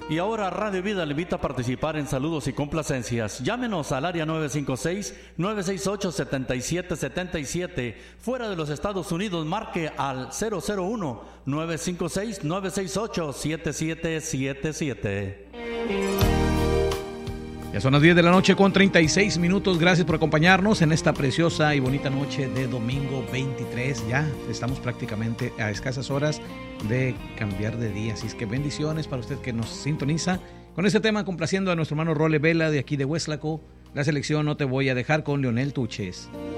Y ahora Radio Vida le invita a participar en saludos y complacencias. Llámenos al área 956-968-7777. Fuera de los Estados Unidos, marque al 001-956-968-7777. Ya son las 10 de la noche con 36 minutos. Gracias por acompañarnos en esta preciosa y bonita noche de domingo 23. Ya estamos prácticamente a escasas horas de cambiar de día. Así es que bendiciones para usted que nos sintoniza con este tema, complaciendo a nuestro hermano Role Vela de aquí de Hueslaco. La selección No Te Voy a Dejar con Leonel Tuches.